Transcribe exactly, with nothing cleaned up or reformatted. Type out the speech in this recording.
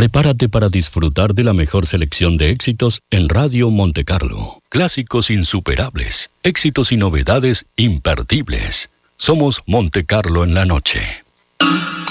Prepárate para disfrutar de la mejor selección de éxitos en Radio Monte Carlo. Clásicos insuperables, éxitos y novedades imperdibles. Somos Monte Carlo en la noche.